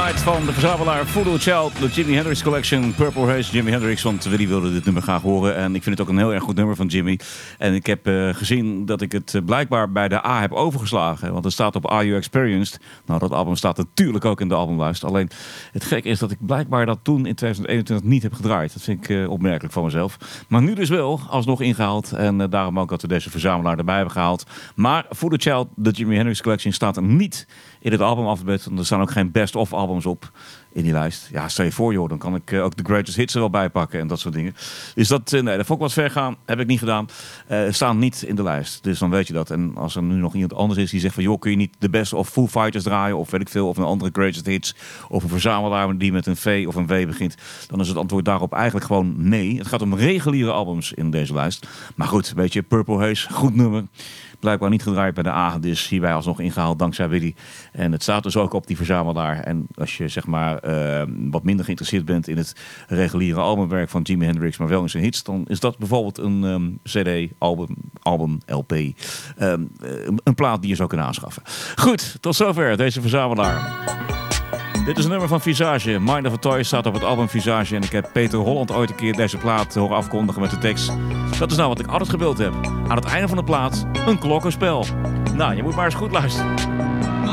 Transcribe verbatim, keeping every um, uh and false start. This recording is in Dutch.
Night van de verzamelaar Voodoo Child, de Jimi Hendrix Collection, Purple Haze, Jimi Hendrix, want Willy wilde dit nummer graag horen en ik vind het ook een heel erg goed nummer van Jimmy. En ik heb uh, gezien dat ik het uh, blijkbaar bij de A heb overgeslagen, want het staat op Are You Experienced? Nou, dat album staat natuurlijk ook in de albumlijst. Alleen het gek is dat ik blijkbaar dat toen in twintig eenentwintig niet heb gedraaid. Dat vind ik uh, opmerkelijk van mezelf. Maar nu dus wel, alsnog ingehaald en uh, daarom ook dat we deze verzamelaar erbij hebben gehaald. Maar Voodoo Child, de Jimi Hendrix Collection, staat er niet in het albumalfabet. Er staan ook geen best-of albums op in die lijst. Ja, stel je voor joh, dan kan ik uh, ook de greatest hits er wel bij pakken en dat soort dingen. Dus dat, uh, nee, dat vond ik wat ver gaan. Heb ik niet gedaan. Uh, staan niet in de lijst. Dus dan weet je dat. En als er nu nog iemand anders is die zegt van joh, kun je niet de best of Foo Fighters draaien of weet ik veel, of een andere greatest hits of een verzamelaar die met een V of een W begint, dan is het antwoord daarop eigenlijk gewoon nee. Het gaat om reguliere albums in deze lijst. Maar goed, weet je, Purple Haze, goed nummer. Blijkbaar niet gedraaid bij de A, dus hierbij alsnog ingehaald dankzij Willy. En het staat dus ook op die verzamelaar. En als je zeg maar uh, wat minder geïnteresseerd bent in het reguliere albumwerk van Jimi Hendrix, maar wel in zijn hits, dan is dat bijvoorbeeld een um, cd, album, album, L P. Um, een plaat die je zou kunnen aanschaffen. Goed, tot zover deze verzamelaar. Dit is een nummer van Visage. Mind of a Toy staat op het album Visage. En ik heb Peter Holland ooit een keer deze plaat horen afkondigen met de tekst. Dat is nou wat ik altijd gewild heb. Aan het einde van de plaat een klokkenspel. Nou, je moet maar eens goed luisteren.